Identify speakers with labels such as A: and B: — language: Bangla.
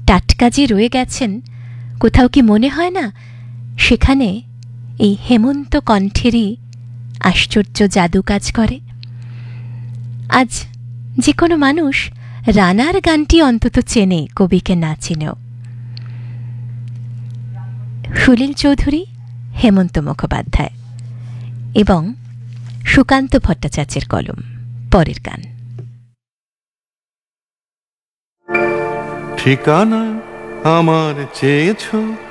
A: টাটকা যে রয়ে গেছেন, কোথাও কি মনে হয় না সেখানে এই হেমন্ত কণ্ঠেরই আশ্চর্য জাদু কাজ করে? আজ যে কোনো মানুষ রানার গানটি অন্তত চেনে, কবিকে না চেনেও। সুনীল চৌধুরী, হেমন্ত মুখোপাধ্যায় এবং সুকান্ত ভট্টাচার্যের কলম। পরের গান।
B: ঠিকানা আমার চেয়েছো